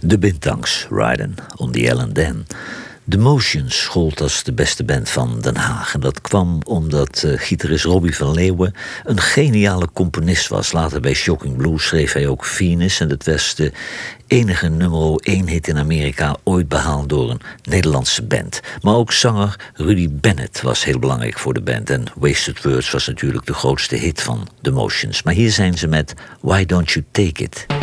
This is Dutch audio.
De Bintangs rijden on the Ellen Dan. The Motions schold als de beste band van Den Haag. En dat kwam omdat gitarist Robbie van Leeuwen een geniale componist was. Later bij Shocking Blue schreef hij ook Venus. En dat was de enige nummer 1 hit in Amerika ooit behaald door een Nederlandse band. Maar ook zanger Rudy Bennett was heel belangrijk voor de band. En Wasted Words was natuurlijk de grootste hit van The Motions. Maar hier zijn ze met Why Don't You Take It?